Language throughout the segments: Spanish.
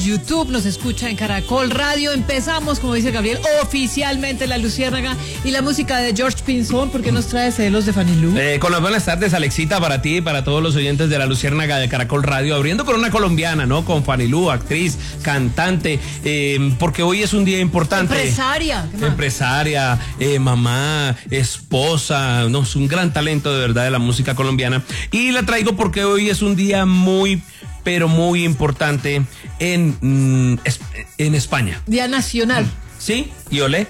YouTube, nos escucha en Caracol Radio. Empezamos, como dice Gabriel, oficialmente La Luciérnaga y la música de George Pinzón. ¿Por qué nos trae celos de Fanny Lu? Con las buenas tardes, Alexita, para ti y para todos los oyentes de La Luciérnaga de Caracol Radio, abriendo con una colombiana, ¿no? Con Fanny Lu, actriz, cantante, porque hoy es un día importante. Empresaria, mamá, esposa, no, es un gran talento de verdad de la música colombiana. Y la traigo porque hoy es un día muy, pero muy importante en España. Día nacional. ¿Sí? ¿Y olé?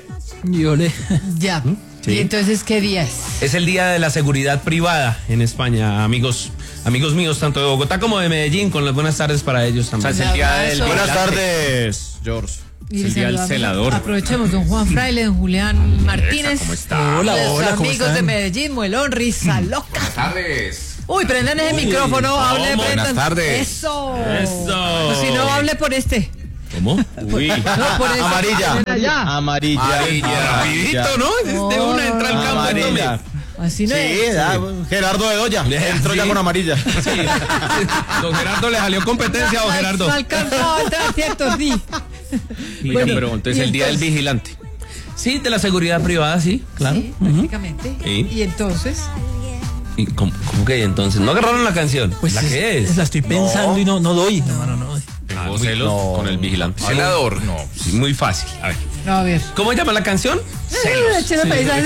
Ya. Sí. ¿Y entonces qué día es? Es el día de la seguridad privada en España, amigos míos, tanto de Bogotá como de Medellín, con las buenas tardes para ellos también. O sea, es el día del... Buenas tardes, George. Y Es el día del celador. Aprovechemos, don Juan Fraile, don Julián Martínez. ¿Cómo está? Hola, los ¿cómo amigos están? de Medellín, Muelón, Risa Loca. Buenas tardes. Uy, prendan ese micrófono, hable, buenas prendan. tardes. Eso. Eso. O si no, hable por este. ¿Cómo? Uy. No, por ese. Amarilla. Allá. Amarilla. Rapidito, ¿no? De una entra al campo. Amarilla. Así no Sí, es. Gerardo Bedoya. Entró ya Sí. con amarilla. Sí. Don Gerardo le salió competencia, don Gerardo. No alcanzó a entrar, ¿cierto? Sí. Oiga, pero entonces y el día del entonces- vigilante. Sí, de la seguridad privada, sí, claro. Sí, prácticamente. Sí. Y entonces, ¿Y cómo que entonces? ¿No agarraron la canción? Pues ¿La qué es? La estoy pensando y no doy, hermano, no doy. Tengo celos con el vigilante. Celador. No. Sí, muy fácil. A ver. a ver. ¿Cómo llama la canción? Digo,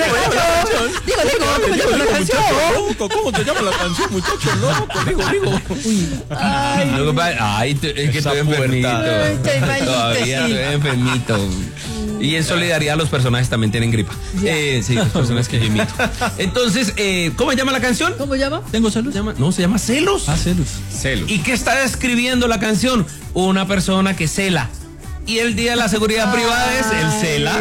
¿cómo llama la canción? ¿Cómo se llama la canción, muchacho? Loco, digo. Ay, es que Esa estoy enfermito. pubertad. Ay, estoy malito, Todavía sí. estoy enfermito. Y en solidaridad los personajes también tienen gripa. Sí, los personajes que yo imito. Entonces, ¿cómo se llama la canción? ¿Cómo llama? ¿Tengo celos? No, se llama Celos. Celos. Celos. ¿Y qué está describiendo la canción? Una persona que cela. Y el día de la seguridad privada es el cela.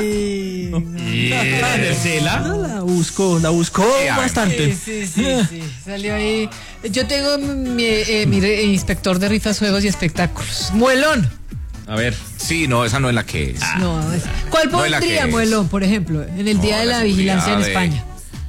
¿El cela? La buscó bastante. Sí. Salió ahí. Yo tengo mi inspector de rifas, juegos y espectáculos. Muelón. A ver. Sí, no, esa no es la que es. No, ¿cuál No es la pondría que es. Muelón, por ejemplo, en el día de la vigilancia en España?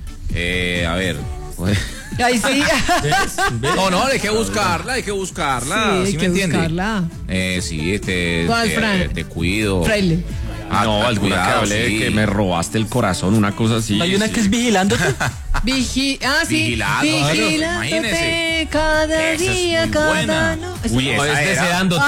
A ver. Ahí sí. No, hay que buscarla. Sí, hay ¿Sí me que entiende? buscarla. Sí, ¿Cuál, Fran? te cuido. Fraile. No, alguna que hable de que me robaste el corazón, una cosa así. Hay una que es vigilándote. Sí. Vigilándote, Vigilándote imagínese. cada Esa es día, muy cada buena. noche. Uy, No, esa es era. deseándote.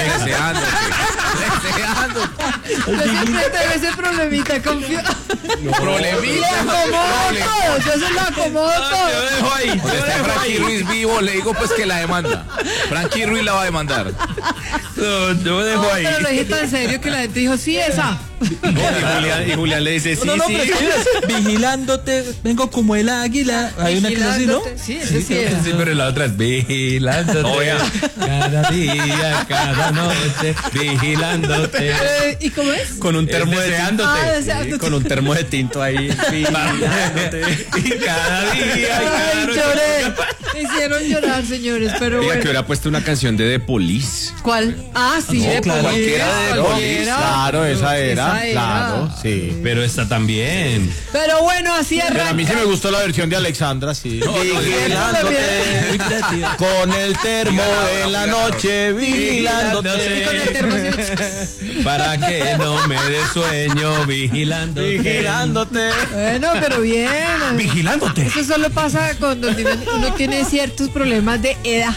Deseándote. Yo siempre tengo ese problemita, confío. Le Problemita. acomodo todo, yo se lo acomodo Te todo. dejo ahí. Cuando esté Frankie Ruiz vivo, le digo pues que la demanda. Frankie Ruiz la va a demandar. No, yo me dejo No, ahí. pero lo dije tan serio que la gente dijo, sí, esa. Y Julián le dice, sí, No, sí. pero vigilándote, vengo como el águila. Hay una que es así, ¿no? Vigilándote. Sí, esa sí era. Sí, pero la otra es vigilándote. No, vea. Cada día, cada noche, vigilándote. ¿Y cómo es? Con un termo de Deseándote. Deseándote. Con un termo de tinto ahí. Y cada día, Ay, lloré. Me hicieron llorar, señores, pero Diga bueno. que hubiera puesto una canción de The Police. ¿Cuál? Ah, sí, de claro. Cualquiera de cualquiera. Claro, esa era. Esa era. Claro, sí. Pero esta también. Pero bueno, así Pero a mí sí arranca. me gustó la versión de Alexandra, sí. Vigilándote. Muy creativa. Con el termo en la noche, vigilándote. Y con el termo así. Para que no me dé sueño, vigilándote. Vigilándote. Bueno, pero bien. Vigilándote. Eso solo pasa cuando uno tiene ciertos problemas de edad.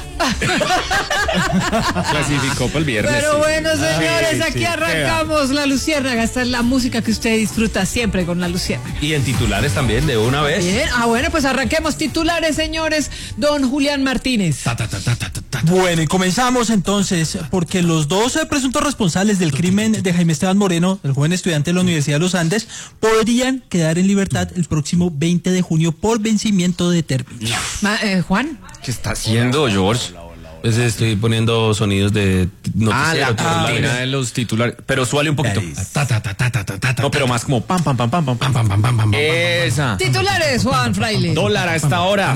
Clasificó para el viernes. Pero bueno, señores, sí, aquí sí, arrancamos La Luciérnaga. Esta es la música que usted disfruta siempre con La Luciérnaga. Y en titulares también, de una vez. Bien. Bueno, pues arranquemos titulares, señores. Don Julián Martínez. Bueno, y comenzamos entonces, porque los dos presuntos responsables del crimen de Jaime Esteban Moreno, el joven estudiante de la Universidad de los Andes, podrían quedar en libertad el próximo 20 de junio por vencimiento de término. Juan. ¿Qué está haciendo, George? Pues estoy poniendo sonidos de noticiero. La cortina de los titulares. Pero suele un poquito. No, pero más como pam, pam, pam, pam, pam, pam, pam, pam, pam, pam. Esa. Titulares, Juan Fraile. Dólar a esta hora,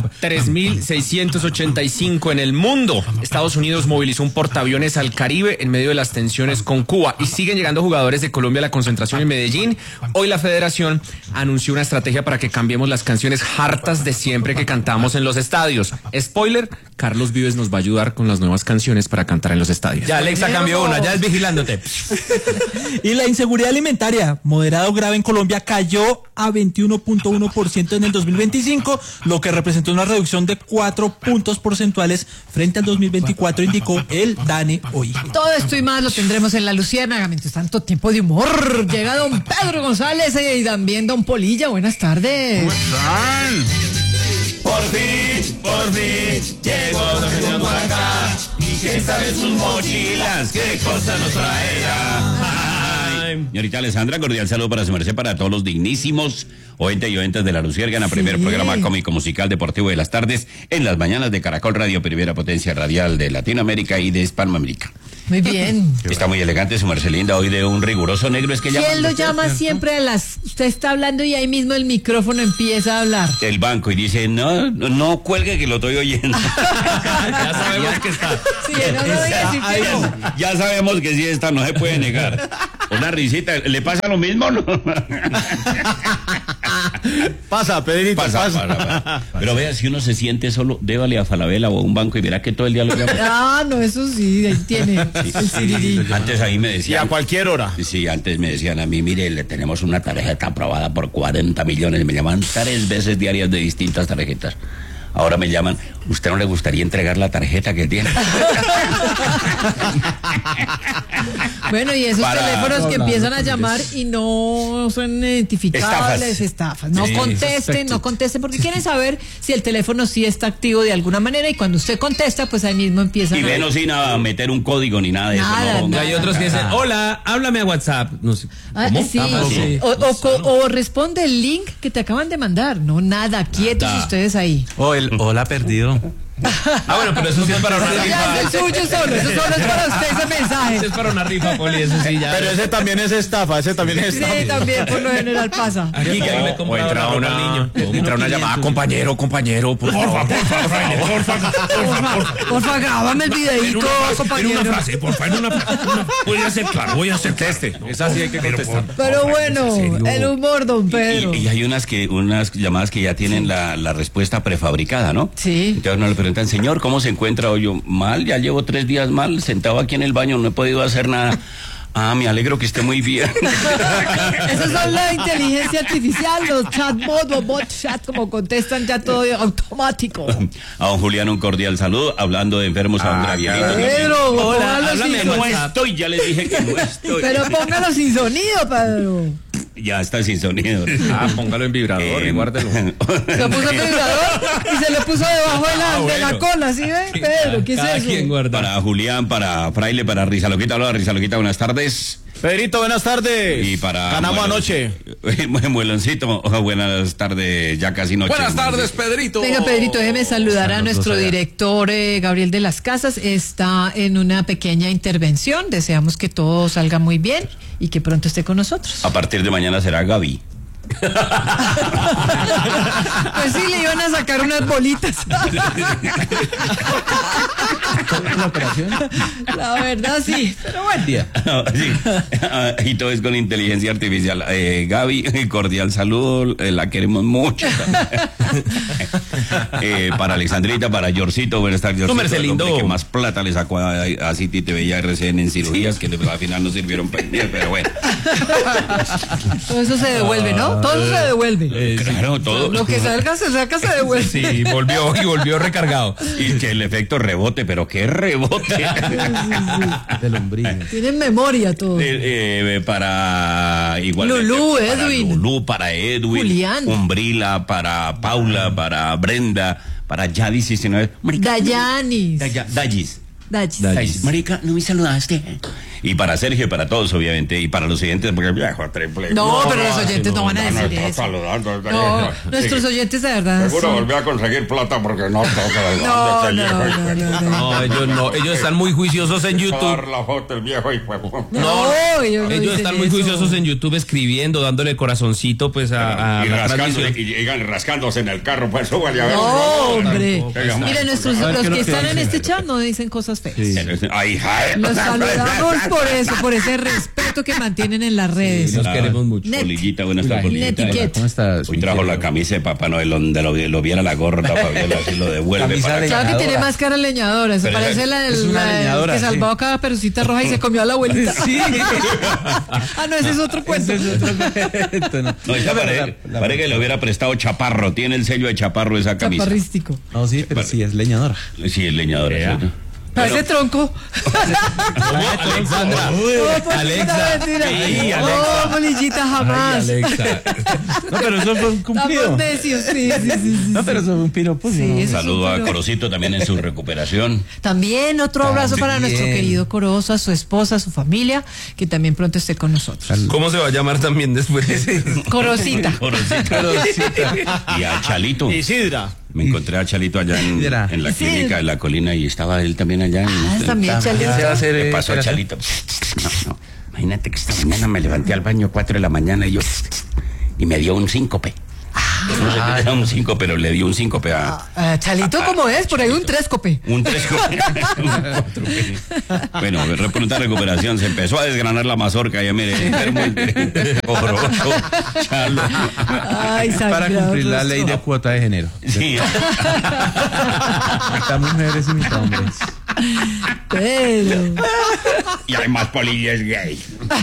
3.685 en el mundo. Estados Unidos movilizó un portaaviones al Caribe en medio de las tensiones con Cuba y siguen llegando jugadores de Colombia a la concentración en Medellín. Hoy la federación anunció una estrategia para que cambiemos las canciones hartas de siempre que cantamos en los estadios. Spoiler, Carlos Vives nos va a ayudar con las nuevas canciones para cantar en los estadios. Ya Alexa cambió una, ya es vigilándote. Y la inseguridad alimentaria, moderado grave en Colombia, cayó a 21.1% en el 2025, lo que representó una reducción de 4 puntos porcentuales frente al 2024, indicó el DANE hoy. Todo esto y más lo tendremos en La Luciérnaga. Mientras tanto, tiempo de humor. Llega don Pedro González y también don Polilla. Buenas tardes. ¿Cómo están? Por fin, llegó Don Pedro por acá. Y que sabe sus mochilas, qué cosa nos traerá. Señorita Alessandra, cordial saludo para su merced, para todos los dignísimos oyentes y oyentes de La Luciérnaga, primer programa cómico musical deportivo de las tardes, en las mañanas de Caracol Radio, primera potencia radial de Latinoamérica y de Hispanoamérica. Muy bien. Está muy elegante su merced linda, hoy de un riguroso negro. Es que ¿quién lo llama siempre a las... Usted está hablando y ahí mismo el micrófono empieza a hablar? El banco y dice, no cuelgue que lo estoy oyendo. Ya sabemos que está. Sí, no lo voy a decir que no. Ya sabemos que sí está, no se puede negar. Una risita, ¿le pasa lo mismo, no? Pasa, Pedrito, pasa. Pero vea, si uno se siente solo, débale a Falabella o a un banco y verá que todo el día lo llama. Ah, no, eso sí, ahí tiene el sirirí. Antes a mí me decían... Y a cualquier hora. Sí, antes me decían a mí, mire, le tenemos una tarjeta aprobada por 40 millones. Me llaman 3 veces diarias de distintas tarjetas. Ahora me llaman, ¿usted no le gustaría entregar la tarjeta que tiene? Bueno, y esos teléfonos que empiezan a llamar y no son identificables, estafas. No contesten, porque quieren saber si el teléfono sí está activo de alguna manera, y cuando usted contesta, pues ahí mismo empiezan y menos sin meter un código ni nada de eso. No, hay otros que dicen, hola, háblame a WhatsApp. No sé. ¿Cómo? Sí. O responde el link que te acaban de mandar. No, nada, quietos ustedes ahí. Hola, perdido. Bueno, pero eso sí es para una rifa. Ya es el suyo solo, eso solo es para usted ese mensaje. Eso es para una rifa, Poli, eso sí ya. Pero ese también es estafa, Sí, también por lo general pasa. Aquí que me compra entra una llamada, compañero, porfa, grábame el videito, compañero. En una frase. Voy a hacer claro, Esa sí hay que contestar. Pero bueno, el humor, don Pedro. Y hay unas llamadas que ya tienen la respuesta prefabricada, ¿no? Sí. Entonces nos le preguntan, señor, ¿cómo se encuentra hoy? Yo, mal, ya llevo 3 días mal, sentado aquí en el baño, no he podido hacer nada. Ah, me alegro que esté muy bien. Esos son la inteligencia artificial, los chatbots o bot chat, como contestan ya todo automático. A don Julián un cordial saludo, hablando de enfermos a don Gravierito. Pedro, hola, Háblame, no estoy, ya les dije que no estoy. Pero póngalo sin sonido, Pedro. Ya está sin sonido. Póngalo en vibrador y guárdelo. Se puso en vibrador y se le puso debajo de la cola, ¿sí ve? Pedro, ¿qué es eso? Para Julián, para Fraile, para Rizaloquita. Hola, Rizaloquita, buenas tardes. Pedrito, buenas tardes. Y para ganamos anoche. Mueloncito, buenas tardes, ya casi noche. Buenas tardes, Pedrito. Venga, Pedrito, déjeme saludar a nuestro director Gabriel de las Casas. Está en una pequeña intervención. Deseamos que todo salga muy bien y que pronto esté con nosotros. A partir de mañana será Gaby. Pues sí, le iban a sacar unas bolitas. ¿La operación? La verdad, sí. Pero bueno. Sí. Y todo es con inteligencia artificial. Gaby, cordial saludo, la queremos mucho. Para Alexandrita, para Yorcito, buenas tardes, Yorcito. Número lindo. Que más plata le sacó a City TV y a RCN en cirugías, que al final no sirvieron para bien, pero bueno. Todo eso se devuelve, ¿no? Todo eso se devuelve. Claro, todo. Lo que salga, se devuelve. Sí, volvió recargado. Y que el efecto rebote, pero qué rebote. De lombriz. Tienen memoria todo. Para igual. Lulú, para Edwin. Lulú, para Edwin. Julián. Umbrila, para Paula, para Brenda, para Yadis 19. Dayanis. Dayis. Marica, no me saludaste. Y para Sergio y para todos, obviamente, y para los oyentes, porque viejo triple. No, pero los oyentes no van a decir eso. Saludando. No, nuestros oyentes de verdad. Seguro volví a conseguir plata porque no toca. No, ellos están muy juiciosos en YouTube. La foto el viejo y ellos están muy juiciosos en YouTube escribiendo, dándole corazoncito pues a la transmisión. Y rascándose en el carro, pues eso vale a ver. No, hombre. Mire, los que están en este chat no dicen cosas feas. Ay, Los saludamos por eso, por ese respeto contacto que mantienen en las redes. Sí, los queremos mucho. Polillita, buenas tardes, Polillita. ¿Cómo estás? Hoy trajo la camisa de Papá Noel, donde lo viera la gorda, Fabiola, así lo devuelve para acá. Claro que tiene máscara leñadora, se parece la que salvó a cada Perucita Roja y se comió a la abuelita. Sí. No, ese es otro cuento. No, parece que le hubiera prestado Chaparro, tiene el sello de Chaparro esa camisa. Chaparrístico. No, sí, pero sí es leñadora. Sí, es leñadora, ¿cierto? Parece tronco. Alexandra. Alexa. No, Polillita, jamás. Ay, Alexa. No, pero eso fue un cumplido. Estamos necios, sí. No, pero eso fue un piropo. Sí, un saludo a Corocito también en su recuperación. También otro abrazo para nuestro querido Corozo, a su esposa, a su familia, que también pronto esté con nosotros. ¿Cómo se va a llamar también después? Corocita. Y a Chalito. Isidra. Me encontré a Chalito allá en la clínica de la colina y estaba él también allá. También Chalito. ¿Qué pasó a Chalito? No. Imagínate que esta mañana me levanté al baño 4 de la mañana y me dio un síncope. No sé qué era un 5, pero le dio un síncope a... Chalito, ¿cómo es? Por ahí un trescope. Un trescope. Bueno, pronta recuperación. Se empezó a desgranar la mazorca. Ya mire, enfermo horroroso. Chalo. Ay, para cumplir la ley de cuota de género. Sí. Mitad mujeres y mitad hombres. Pero... Y hay más polillas gay.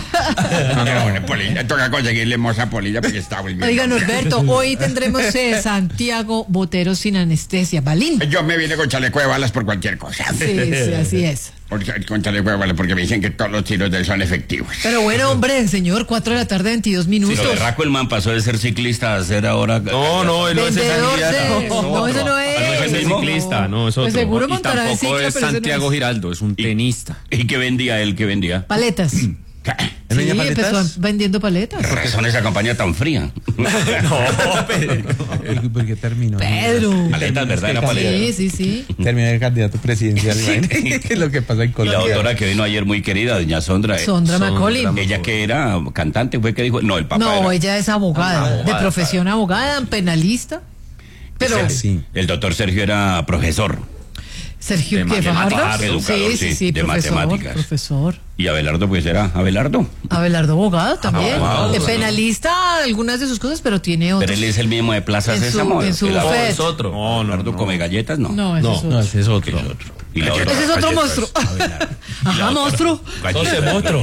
Toca conseguirle moza polilla porque está volviendo. Oiga, Norberto, hoy tendremos Santiago Botero sin anestesia. Balín. Yo me vine con chaleco de balas por cualquier cosa. Sí, así es. Con chaleco de balas porque me dicen que todos los tiros de él son efectivos. Pero bueno, hombre, señor, 4 de la tarde, 22 minutos. Sí, lo berraco el man pasó de ser ciclista a ser ahora... No, él no es esa No, ese no es. No es ciclista, no, es otro. Pues seguro montará en cicla, es pero Santiago Giraldo, es un tenista. ¿Y qué vendía él? ¿Qué vendía? Paletas. Sí, empezó vendiendo paletas. ¿Qué razón esa campaña tan fría? No, Pedro. ¿Por qué terminó? Pedro. Paletas, ¿verdad? Era paleta. Sí. Terminó el candidato presidencial. ¿Qué es lo que pasa en Y Colombia? la doctora que vino ayer muy querida, doña Sondra. Sondra Macaulay. Ella que era cantante, fue que dijo... No, el papá No, era... ella es abogada, de profesión abogada, penalista. Pero... Sí. El doctor Sergio era profesor. Sergio, ¿qué? ¿Fajardo? Educador, sí, de matemáticas. Profesor. Y Abelardo, pues era Abelardo. Abelardo abogado también. Abogado. penalista, algunas de sus cosas, pero tiene otras. Pero él es el mismo de Plaza Sésamo. En su bufet. Es otro. No, Abelardo come galletas, no. No, ese es otro. Ese es otro. Y la otra, Ese es otro monstruo. Ajá, monstruo. Entonces, monstruo.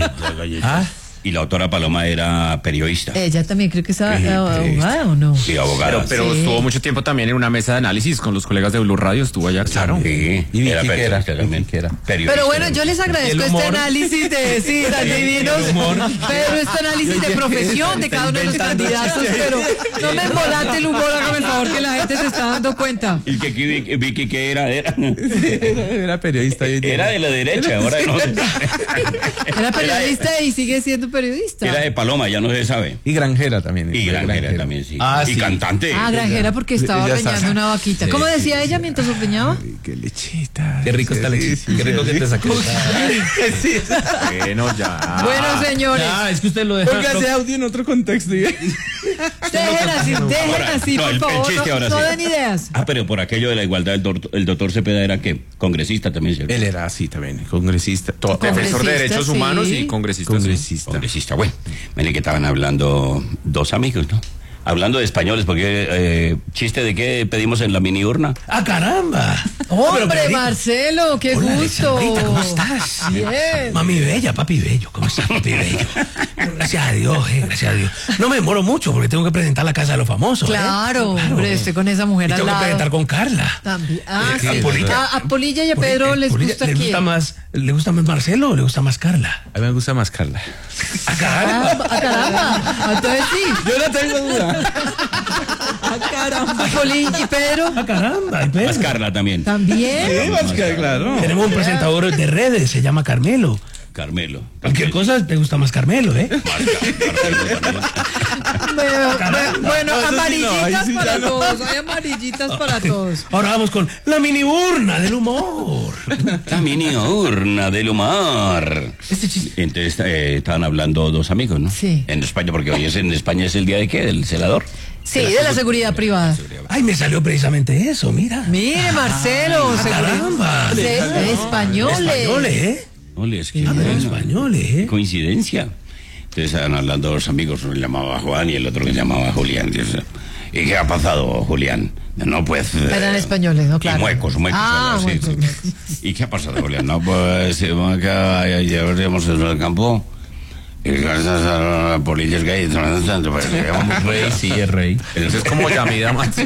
Y la autora Paloma era periodista. Ella también creo que es abogada, ¿o no? Sí, abogada. Pero Sí. estuvo mucho tiempo también en una mesa de análisis con los colegas de Blue Radio, estuvo allá, claro. Sí, Y Vicky, era ¿qué era? periodista también. Vicky, ¿qué era? Periodista. Pero bueno, yo les agradezco El este humor. análisis de, sí, tan divinos, pero este análisis de profesión de cada uno de los candidatos, pero no me embolate el humor, hágame el favor, que la gente se está dando cuenta. ¿Y que Vicky qué era? Era periodista. Era de la derecha, ahora no. Era periodista y sigue siendo periodista. Era de Paloma, ya no se sabe. Y granjera también. Y granjera también, sí. Y Sí. cantante. Granjera porque estaba Ella está- ordeñando una vaquita. ¿Cómo decía ella mientras ordeñaba? Ay, qué lechita. Qué rico está la lechita. Qué rico que te sacó. Bueno, ya. Bueno, señores, Es que usted lo deja. Oiga, ese audio en otro contexto. dejen así, No, por el favor, chiste ahora no sí. den ideas. Pero por aquello de la igualdad, el doctor Cepeda era que congresista también, ¿cierto? Él era así también, congresista. Defensor de derechos sí. humanos y congresista. Congresista, bueno. Miren que estaban hablando dos amigos, ¿no? Hablando de españoles, porque chiste de qué pedimos en la mini urna. ¡Ah, caramba! Hombre, Marcelo, qué Hola, gusto. Alexandrita, ¿cómo estás? Bien. Mami bella, papi bello. ¿Cómo estás, papi bello? Gracias a Dios, gracias a Dios. No me demoro mucho porque tengo que presentar la casa de los famosos. Claro, hombre, estoy con esa mujer Y al tengo que lado. presentar con Carla. También. Sí. A Polilla. A Polilla y a Pedro les gusta ¿Le quién. gusta más Marcelo o le gusta más Carla? A mí me gusta más Carla. ¡Ah, caramba! Caramba. Entonces sí. Yo no tengo duda. Caramba. ¿Y Pedro? ¡Ah, caramba! ¿Y Pedro? Más Carla también. También. Más que claro. Tenemos un presentador de redes, se llama Carmelo. Carmelo. Cualquier cosa te gusta más Carmelo, ¿eh? Bueno, No, amarillitas sí no, ahí sí para ya no. todos. Hay amarillitas para todos. Ahora vamos con la mini urna del humor. La mini urna del humor. Entonces estaban hablando dos amigos, ¿no? Sí. En España, porque hoy en España es el día de qué, del celador. Sí, de la seguridad privada. Ay, me salió precisamente eso, mira. Mire, Marcelo. caramba. Españoles. Españoles, ¿eh? Ole, es que Españoles, ¿eh? coincidencia. Entonces estaban hablando dos amigos, uno se llamaba Juan y el otro que se llamaba Julián. ¿Y qué ha pasado, Julián? No, pues... Eran españoles, ¿no? Claro. Muecos. Muecos. ¿Y qué ha pasado, Julián? No, pues ayer hemos ido al campo y gracias a Polillas Gay, pues rey, sí, es rey. Eso es como Yamida Maxi.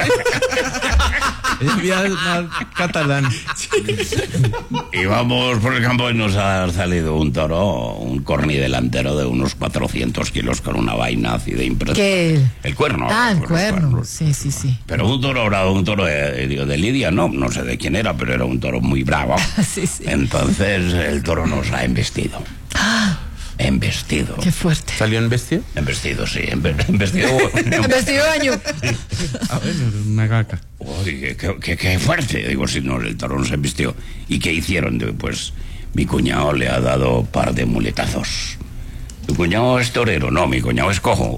Es catalán. Íbamos por el campo y nos ha salido un toro, un corni delantero de unos 400 kilos con una vaina así de impresionante. ¿Qué? El cuerno. El cuerno. Sí. Pero un toro bravo, un toro de Lidia, no sé de quién era, pero era un toro muy bravo. Sí. Entonces el toro nos ha embestido. Embestido. Qué fuerte. ¿Salió embestido? Embestido, sí. Embestido. Embestido de baño. A ver, una gaca. Uy, qué fuerte. Digo, si no, el toro nos embistió. ¿Y qué hicieron? Pues mi cuñado le ha dado par de muletazos. ¿Tu cuñado es torero? No, mi cuñado es cojo.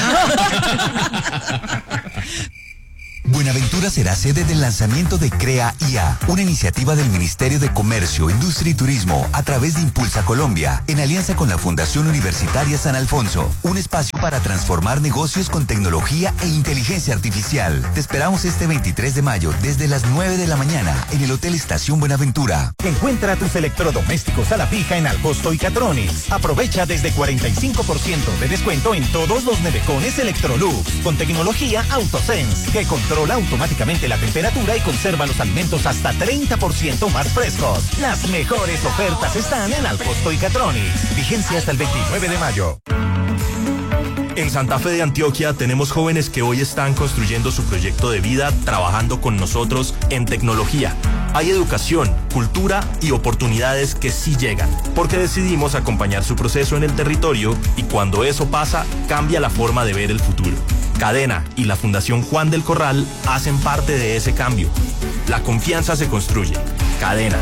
Buenaventura será sede del lanzamiento de CREA IA, una iniciativa del Ministerio de Comercio, Industria y Turismo a través de Impulsa Colombia, en alianza con la Fundación Universitaria San Alfonso, un espacio para transformar negocios con tecnología e inteligencia artificial. Te esperamos este 23 de mayo desde las 9 de la mañana en el Hotel Estación Buenaventura. Encuentra tus electrodomésticos a la fija en Alcosto y Catronics. Aprovecha desde 45% de descuento en todos los nevecones Electrolux, con tecnología AutoSense, que controla automáticamente la temperatura y conserva los alimentos hasta 30% más frescos. Las mejores ofertas están en Alcosto y Catronics. Vigencia hasta el 29 de mayo. En Santa Fe de Antioquia tenemos jóvenes que hoy están construyendo su proyecto de vida trabajando con nosotros en tecnología. Hay educación, cultura y oportunidades que sí llegan, porque decidimos acompañar su proceso en el territorio y cuando eso pasa, cambia la forma de ver el futuro. Cadena y la Fundación Juan del Corral hacen parte de ese cambio. La confianza se construye. Cadena.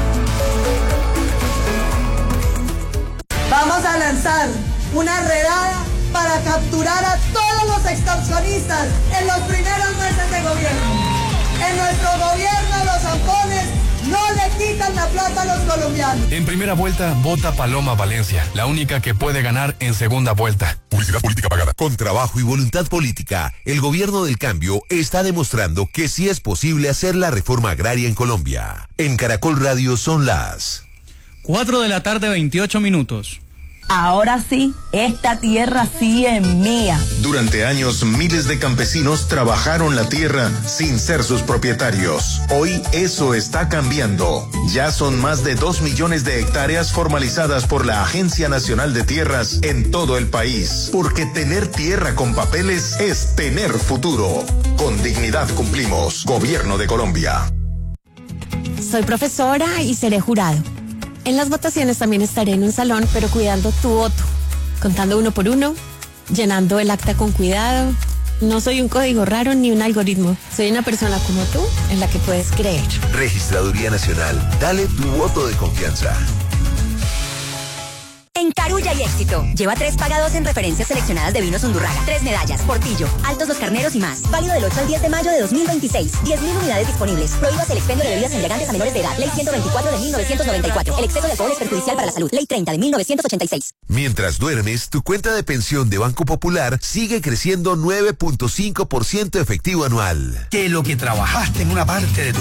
Vamos a lanzar una redada para capturar a todos los extorsionistas en los primeros meses de gobierno. En nuestro gobierno los zampones no le quitan la plata a los colombianos. En primera vuelta, vota Paloma Valencia, la única que puede ganar en segunda vuelta. Publicidad política pagada. Con trabajo y voluntad política, el gobierno del cambio está demostrando que sí es posible hacer la reforma agraria en Colombia. En Caracol Radio son las 4 de la tarde, 28 minutos. Ahora sí, esta tierra sí es mía. Durante años, miles de campesinos trabajaron la tierra sin ser sus propietarios. Hoy eso está cambiando. Ya son más de 2 millones de hectáreas formalizadas por la Agencia Nacional de Tierras en todo el país. Porque tener tierra con papeles es tener futuro. Con dignidad cumplimos. Gobierno de Colombia. Soy profesora y seré jurado. En las votaciones también estaré en un salón, pero cuidando tu voto, contando uno por uno, llenando el acta con cuidado. No soy un código raro ni un algoritmo. Soy una persona como tú, en la que puedes creer. Registraduría Nacional. Dale tu voto de confianza. En Carulla y Éxito. Lleva 3 pagados en referencias seleccionadas de vinos Undurraga, 3 medallas, Portillo, Altos los Carneros y más. Válido del 8 al 10 de mayo de 2026. 10.000 unidades disponibles. Prohíbas el expendio de bebidas embriagantes a menores de edad. Ley 124 de 1994. El exceso de alcohol es perjudicial para la salud. Ley 30 de 1986. Mientras duermes, tu cuenta de pensión de Banco Popular sigue creciendo 9.5% efectivo anual. Que lo que trabajaste en una parte de tu